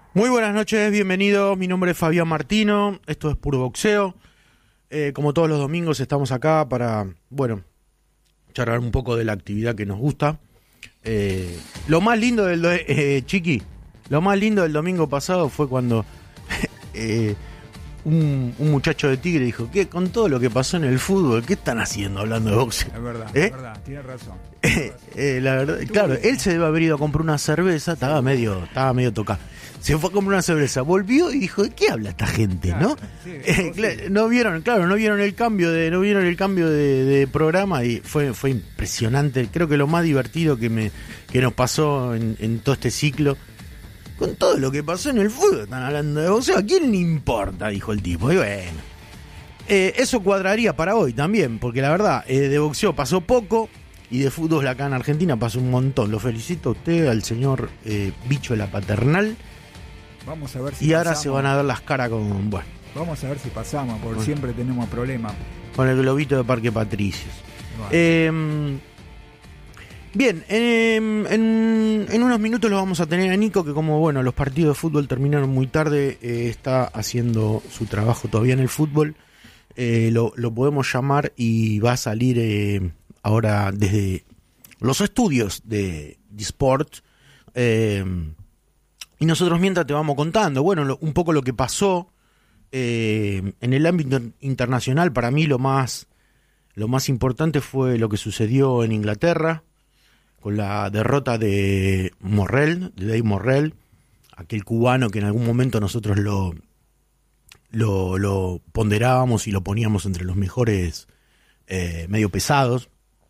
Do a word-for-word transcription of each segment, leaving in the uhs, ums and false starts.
Muy buenas noches, bienvenidos. Mi nombre es Fabián Martino, esto es Puro Boxeo. Eh, como todos los domingos estamos acá para, bueno, charlar un poco de la actividad que nos gusta. Eh, lo más lindo del, do- eh, Chiqui, lo más lindo del domingo pasado fue cuando eh, un, un muchacho de Tigre dijo, ¿qué? Con todo lo que pasó en el fútbol, ¿qué están haciendo hablando de boxeo? Es verdad, ¿Eh? es verdad, tiene razón. Eh, eh, la verdad, claro, él se debe haber ido a comprar una cerveza, estaba medio, estaba medio tocado. Se fue a comprar una cerveza, volvió y dijo, ¿de qué habla esta gente? Claro, ¿No? sí, Eh, sí. cla- no vieron, claro, no vieron el cambio de, no vieron el cambio de, de programa y fue, fue impresionante. Creo que lo más divertido que me, que nos pasó en, en todo este ciclo, con todo lo que pasó en el fútbol, están hablando de boxeo, ¿a quién le importa? Dijo el tipo. Y bueno, eh, eso cuadraría para hoy también, porque la verdad, eh, de boxeo pasó poco. Y de fútbol acá en Argentina pasó un montón. Lo felicito a usted, al señor eh, Bicho de la Paternal. Vamos a ver si Y ahora pasamos. se van a ver las caras con, bueno, Vamos a ver si pasamos, porque Bueno. siempre tenemos problemas. con el globito de Parque Patricios. Bueno, Eh, bien, eh, en, en unos minutos lo vamos a tener a Nico, que como bueno, los partidos de fútbol terminaron muy tarde, eh, está haciendo su trabajo todavía en el fútbol. Eh, lo, lo podemos llamar y va a salir eh, ahora desde los estudios de, de Sport. Eh, y nosotros mientras te vamos contando, bueno, lo- un poco lo que pasó eh, en el ámbito internacional. Para mí lo más, lo más importante fue lo que sucedió en Inglaterra, con la derrota de Morrell, de Dave Morrell, aquel cubano que en algún momento nosotros lo, lo, lo ponderábamos y lo poníamos entre los mejores eh, medio pesados.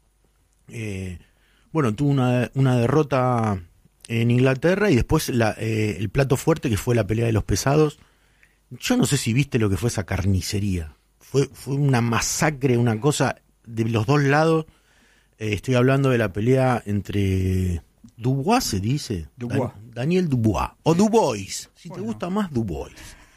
Eh, bueno, tuvo una, una derrota en Inglaterra y después la, eh, el plato fuerte que fue la pelea de los pesados. Yo no sé si viste lo que fue esa carnicería. Fue, fue una masacre, una cosa de los dos lados. Eh, estoy hablando de la pelea entre Dubois, se dice. Dubois. Dan- Daniel Dubois. O Dubois. Si Bueno. te gusta más, Dubois.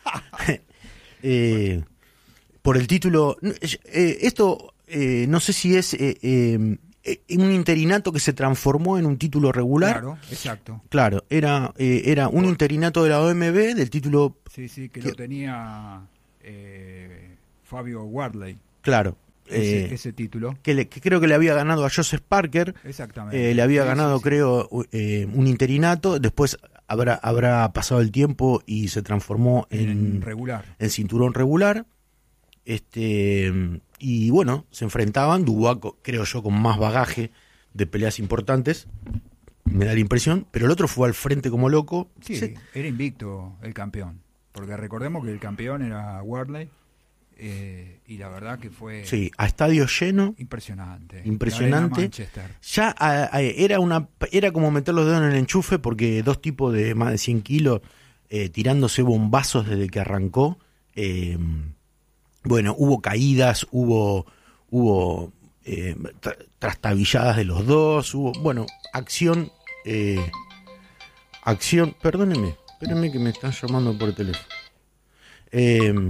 eh, por el título. eh, esto eh, no sé si es eh, eh, eh, un interinato que se transformó en un título regular. claro, exacto. Claro, era, eh, era un interinato de la O M B del título. Sí, sí, que ¿Qué? lo tenía eh, Fabio Wardley, Claro. ese, eh, ese título. que, le- que creo que le había ganado a Joseph Parker. Exactamente. Eh, le había Sí, ganado, sí, sí. creo, eh, un interinato. Después habrá, habrá pasado el tiempo y se transformó En en, regular. en cinturón regular. Este y bueno, se enfrentaban. Dubois, co- creo yo, con más bagaje de peleas importantes, me da la impresión. Pero el otro fue al frente como loco. Sí, Se- era invicto el campeón. Porque recordemos que el campeón era Wardley. eh, y la verdad que fue sí, a estadio lleno. impresionante. Impresionante. La Arena Manchester. Ya a- a- era una era como meter los dedos en el enchufe, porque dos tipos de más de cien kilos eh, tirándose bombazos desde que arrancó. eh, bueno, hubo caídas, hubo hubo eh, tra- trastabilladas de los dos, hubo, bueno, acción, eh, acción, perdónenme, espérenme que me están llamando por teléfono. Eh,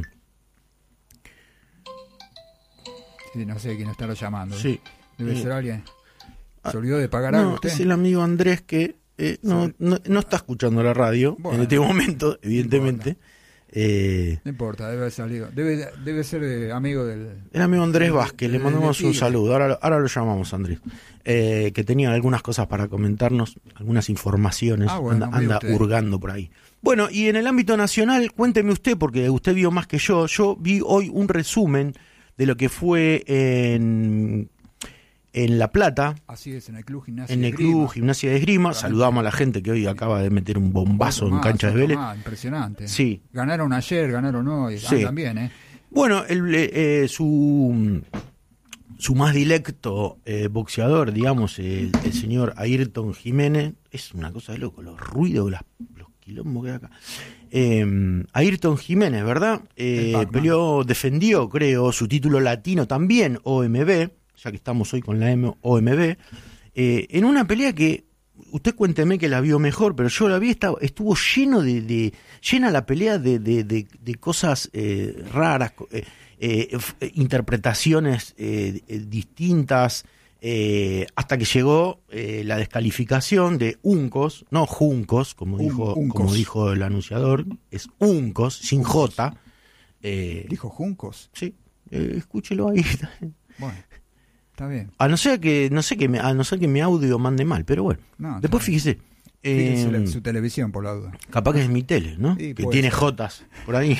Sí, no sé quién está lo llamando. sí. Debe Eh, ser alguien. ah, ¿Se olvidó de pagar algo No, usted? es el amigo Andrés que eh, no, Sí. no, no está escuchando la radio Bueno, en este momento, evidentemente. Eh, No importa, debe haber salido. Debe, debe ser eh, amigo del... el amigo Andrés del- Vázquez, le del- mandamos del un Tigre. saludo. Ahora, ahora lo llamamos, Andrés. Eh, que tenía algunas cosas para comentarnos, algunas informaciones. Ah, bueno, anda mire anda usted. hurgando por ahí. Bueno, y en el ámbito nacional, cuénteme usted, porque usted vio más que yo. Yo vi hoy un resumen de lo que fue en, en La Plata, Así es, en el Club Gimnasia en de el Esgrima. Club Gimnasia de Esgrima. Claramente. Saludamos a la gente que hoy acaba de meter un bombazo Otro en más, cancha de otro Vélez. más, impresionante. Sí. Ganaron ayer, ganaron hoy. Sí. Andan bien, ¿eh? Bueno, el, eh, su, su más dilecto eh, boxeador, digamos, el, el señor Ayrton Jiménez, es una cosa de loco, los ruidos, las, los quilombos que hay acá. Eh, Ayrton Jiménez, ¿verdad? Eh, El Pac-Man. peleó, defendió, creo, su título latino también, O M B, ya que estamos hoy con la M- O M B, eh, en una pelea que usted cuénteme que la vio mejor, pero yo la vi, estaba, estuvo lleno de, de llena la pelea de, de, de, de cosas eh, raras, eh, eh, f- interpretaciones eh, eh, distintas, eh, hasta que llegó eh, la descalificación de Uncos, no Juncos, como dijo, Un, como dijo el anunciador, es Uncos, sin J. Eh, ¿Dijo Juncos? Sí, eh, escúchelo ahí. Bueno, está bien. A no ser que, no sé que me, a no ser que mi audio mande mal, pero bueno. No, después fíjese. Fíjense Eh, la- su televisión, por la duda. Capaz que es mi tele, ¿no? Sí, que puede tiene ser. Jotas por ahí.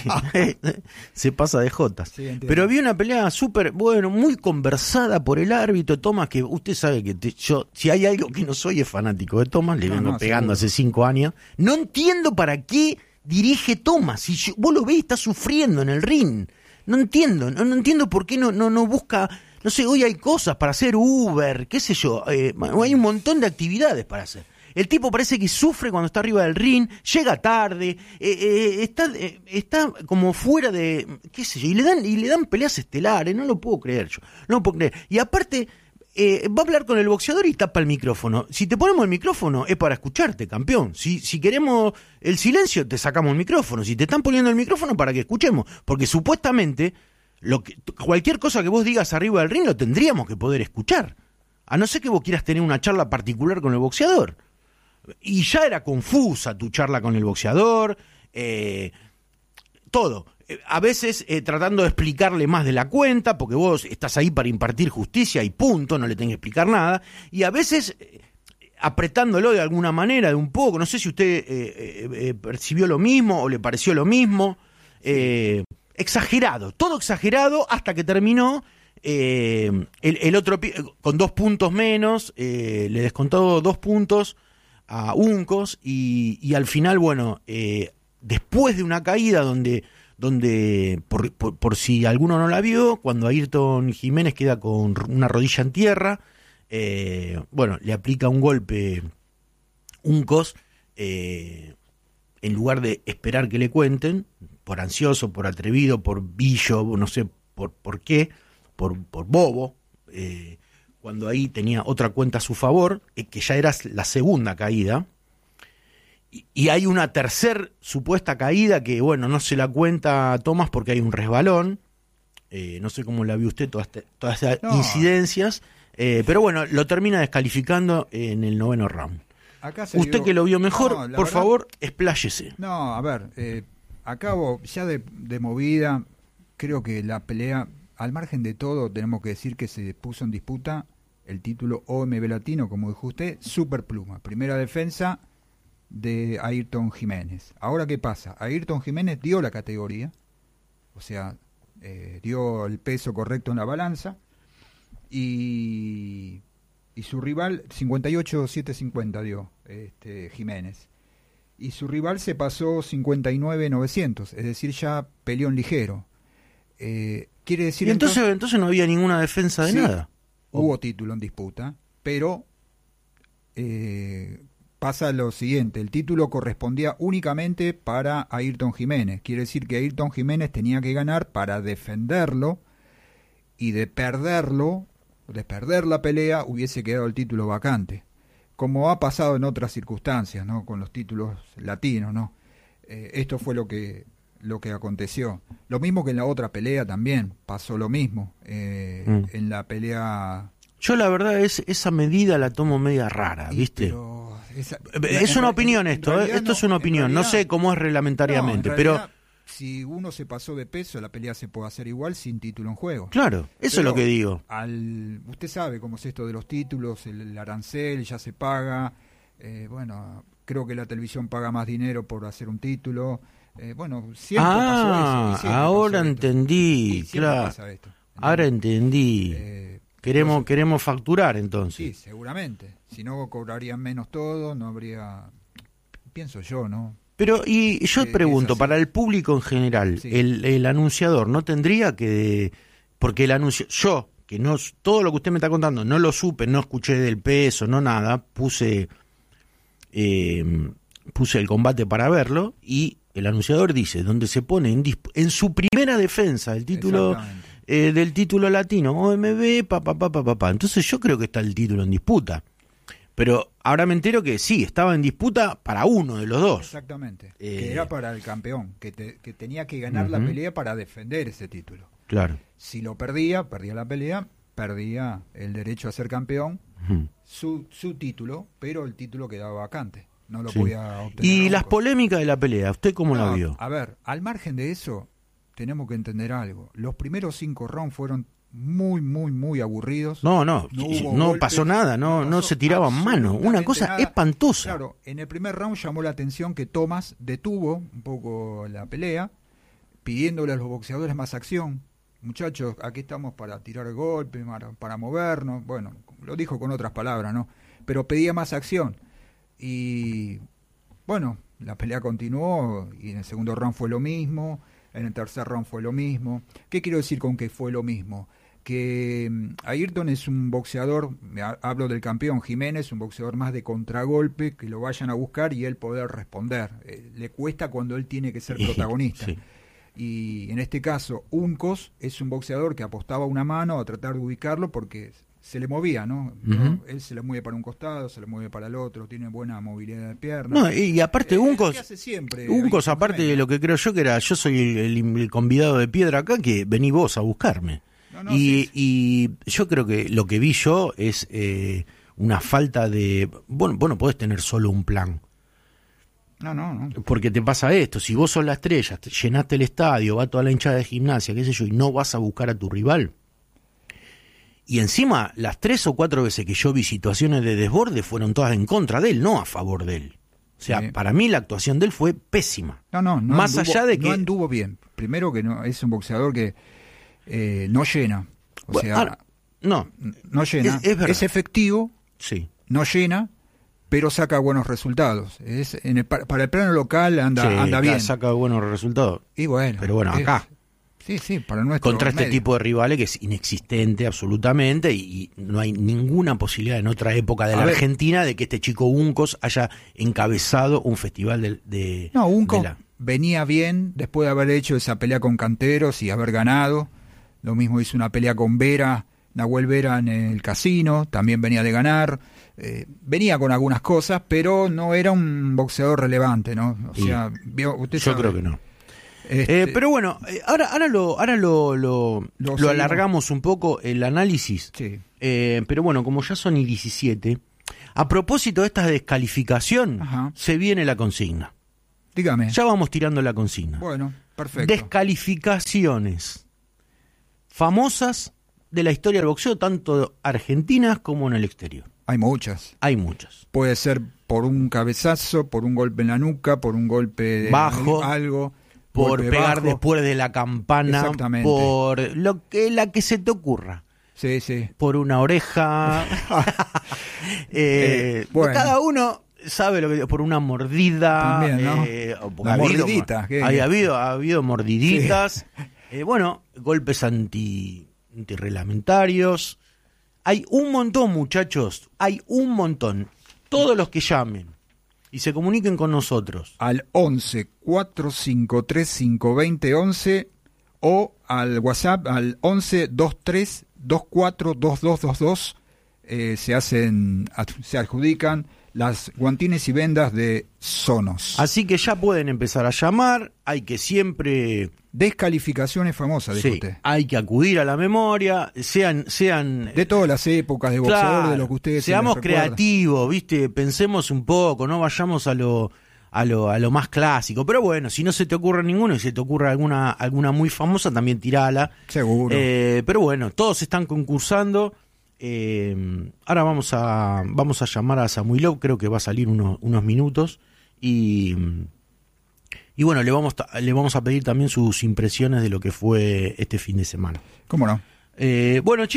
Se pasa de Jotas. Sí, entiendo. Pero había una pelea súper, bueno, muy conversada por el árbitro. Thomas, que usted sabe que te- yo, si hay algo que no soy, es fanático de Thomas. Le No, vengo no, pegando seguro. hace cinco años. No entiendo para qué dirige Thomas. Si yo- vos lo ves, está sufriendo en el ring. No entiendo, no, no entiendo por qué no, no, no busca. No sé, hoy hay cosas para hacer Uber, qué sé yo. Eh, hay un montón de actividades para hacer. El tipo parece que sufre cuando está arriba del ring, llega tarde, eh, eh, está, eh, está como fuera de, qué sé yo, y le dan, y le dan peleas estelares, no lo puedo creer yo, no lo puedo creer. Y aparte, eh, va a hablar con el boxeador y tapa el micrófono. Si te ponemos el micrófono es para escucharte, campeón. Si, si queremos el silencio, te sacamos el micrófono. Si te están poniendo el micrófono, para que escuchemos. Porque supuestamente, lo que, cualquier cosa que vos digas arriba del ring lo tendríamos que poder escuchar. A no ser que vos quieras tener una charla particular con el boxeador. Y ya era confusa tu charla con el boxeador, eh, todo. Eh, A veces eh, tratando de explicarle más de la cuenta, porque vos estás ahí para impartir justicia y punto, no le tenés que explicar nada. Y a veces eh, apretándolo de alguna manera, de un poco. No sé si usted eh, eh, eh, percibió lo mismo o le pareció lo mismo. Eh, exagerado, todo exagerado hasta que terminó. Eh, el, el otro pi- con dos puntos menos, eh, le descontó dos puntos a Uncos y, y al final, bueno, eh, después de una caída donde, donde por, por, por si alguno no la vio, cuando Ayrton Jiménez queda con una rodilla en tierra, eh, bueno, le aplica un golpe Uncos, eh, en lugar de esperar que le cuenten, por ansioso, por atrevido, por billo, no sé por, por qué, por, por bobo, eh, cuando ahí tenía otra cuenta a su favor, eh, que ya era la segunda caída, y, y hay una tercer supuesta caída que, bueno, no se la cuenta Thomas porque hay un resbalón, eh, no sé cómo la vio usted, todas, este, todas estas No. incidencias, eh, pero bueno, lo termina descalificando en el noveno round. Acá se Usted dio- que lo vio mejor, No, la por verdad- favor, expláyese. No, a ver, eh, acabo ya de, de movida, creo que la pelea, al margen de todo, tenemos que decir que se puso en disputa el título O M B Latino, como dijo usted, super pluma, primera defensa de Ayrton Jiménez. Ahora, ¿qué pasa? Ayrton Jiménez dio la categoría, o sea, eh, dio el peso correcto en la balanza, y, y su rival, cincuenta y ocho setecientos cincuenta dio este, Jiménez. Y su rival se pasó cincuenta y nueve novecientos, es decir, ya peleó en ligero. Eh, quiere decir Y entonces, entonces no había ninguna defensa de Sí, nada. hubo título en disputa, pero eh, pasa lo siguiente, el título correspondía únicamente para Ayrton Jiménez, quiere decir que Ayrton Jiménez tenía que ganar para defenderlo, y de perderlo, de perder la pelea, hubiese quedado el título vacante, como ha pasado en otras circunstancias, ¿no? Con los títulos latinos, ¿no? Eh, esto fue lo que lo que aconteció. Lo mismo que en la otra pelea también pasó lo mismo. Eh, Mm. En la pelea. Yo la verdad es esa medida la tomo media rara, y, ¿viste? pero esa- Es en una re- opinión en esto, ¿eh? realidad Esto es una en opinión, no realidad- sé cómo es reglamentariamente, no, en pero realidad, si uno se pasó de peso, la pelea se puede hacer igual sin título en juego. claro, eso es lo que digo. Al, usted sabe cómo es esto de los títulos, el, el arancel ya se paga, eh, bueno, creo que la televisión paga más dinero por hacer un título, eh, bueno, siempre Ah, pasó eso. y siempre ahora pasó esto. entendí, Y siempre claro. pasa esto. Ahora entendí. Eh, Queremos, entonces- queremos facturar entonces. Sí, seguramente. Si no, cobrarían menos todo, no habría, pienso yo, ¿no? Pero, y yo Eh, pregunto, es así. para el público en general, Sí. el, el anunciador no tendría que, porque el anuncio, yo, que no, todo lo que usted me está contando, no lo supe, no escuché del peso, no nada, puse, eh, puse el combate para verlo, y el anunciador dice, donde se pone en, disp- en su primera defensa el título, Exactamente. eh, del título latino, O M B, pa, pa, pa, pa, pa, pa. Entonces yo creo que está el título en disputa. Pero ahora me entero que sí, estaba en disputa para uno de los dos. Exactamente. Eh, que era para el campeón, que, te- que tenía que ganar la Ujú. pelea para defender ese título. Claro. Si lo perdía, perdía la pelea, perdía el derecho a ser campeón, Uh-huh. su, su título, pero el título quedaba vacante. No lo Sí. podía obtener. Y Uncos. las polémicas de la pelea, ¿usted cómo No, la vio? A ver, al margen de eso, tenemos que entender algo. Los primeros cinco rounds fueron muy, muy, muy aburridos. No, no, No no, hubo golpes, pasó nada, no, no no pasó se tiraban manos, una absolutamente cosa nada. espantosa. Claro, en el primer round llamó la atención que Thomas detuvo un poco la pelea, pidiéndole a los boxeadores más acción. Muchachos, aquí estamos para tirar golpes, para, para movernos. Bueno, lo dijo con otras palabras, ¿no? Pero pedía más acción. Y bueno, la pelea continuó y en el segundo round fue lo mismo, en el tercer round fue lo mismo. ¿Qué quiero decir con que fue lo mismo? Que mm, Ayrton es un boxeador, me ha- hablo del campeón Jiménez, un boxeador más de contragolpe, que lo vayan a buscar y él poder responder. Eh, le cuesta cuando él tiene que ser protagonista. Sí. Y en este caso, Uncos es un boxeador que apostaba una mano a tratar de ubicarlo porque se le movía, ¿no? Ujú. Él se le mueve para un costado, se le mueve para el otro, tiene buena movilidad de piernas. No, y, y aparte, Eh, Uncos, ¿qué hace siempre Uncos, Ayrton aparte de Jiménez? lo que creo yo que era, yo soy el, el- el convidado de piedra acá, que vení vos a buscarme. No, no, y, sí, sí. y yo creo que lo que vi yo es eh, una falta de... Bueno, vos no podés tener solo un plan. No, no, no. Porque te pasa esto, si vos sos la estrella, te- llenaste el estadio, va toda la hinchada de Gimnasia, qué sé yo, y no vas a buscar a tu rival. Y encima, las tres o cuatro veces que yo vi situaciones de desborde fueron todas en contra de él, no a favor de él. O sea, Sí. para mí la actuación de él fue pésima. No, no, no Más anduvo- allá de que... no anduvo bien. Primero que no es un boxeador que eh, no llena. O Bueno, sea, ahora, no, no llena. es- es verdad. efectivo, sí. no llena, pero saca buenos resultados. Es en el- para, para el plano local anda, Sí, anda acá bien. saca buenos resultados. Y bueno, Pero bueno, es- acá, Sí, sí, para nuestro contra este medio. tipo de rivales que es inexistente absolutamente y, y no hay ninguna posibilidad en otra época de A la ver. Argentina de que este chico Uncos haya encabezado un festival de, de, No, Unco de la... venía bien después de haber hecho esa pelea con Canteros y haber ganado. Lo mismo hizo una pelea con Vera, Nahuel Vera en el casino, también venía de ganar. Eh, venía con algunas cosas, pero no era un boxeador relevante, ¿no? O Y sea, vio, usted Yo sabe. creo que no. Este, Eh, pero bueno, eh, ahora, ahora, lo, ahora lo, lo, Lo lo seguimos. alargamos un poco el análisis. sí. Eh, pero bueno, como ya son y diecisiete, a propósito de esta descalificación, Ajá. se viene la consigna. Dígame. Ya vamos tirando la consigna. Bueno, perfecto. Descalificaciones famosas de la historia del boxeo, tanto argentinas como en el exterior. Hay muchas. Hay muchas. Puede ser por un cabezazo, por un golpe en la nuca, por un golpe de Bajo, algo, Por golpe pegar bajo. después de la campana, Exactamente. por lo que la que se te ocurra. Sí, sí. Por una oreja. Eh, Eh, bueno. Cada uno sabe lo que por una mordida. También, ¿no? eh, o porque La ha habido mordidita, mor- ¿qué? hay habido, ha habido mordiditas. Eh, bueno, golpes anti, antirreglamentarios. Hay un montón, muchachos. Hay un montón. Todos los que llamen y se comuniquen con nosotros. Al once, cuatro cinco tres, cinco dos cero, once o al WhatsApp al once, veintitrés, veinticuatro, veintidós veintidós eh, se hacen, ad- se adjudican las guantines y vendas de Sonos. Así que ya pueden empezar a llamar. Hay que siempre... Descalificaciones famosas, dijo Sí, usted. hay que acudir a la memoria, sean, sean De todas las épocas de boxeador, claro, de lo que ustedes se seamos les recuerda. creativos, viste, pensemos un poco, no vayamos a lo, a lo, a lo más clásico. Pero bueno, si no se te ocurre ninguno y se te ocurre alguna, alguna muy famosa, también tirala. Seguro. Eh, pero bueno, todos están concursando. Eh, ahora vamos a, vamos a llamar a Samuilov, creo que va a salir uno- unos minutos y. Y bueno, le vamos, ta- le vamos a pedir también sus impresiones de lo que fue este fin de semana. ¿Cómo no? Eh, bueno, chicos.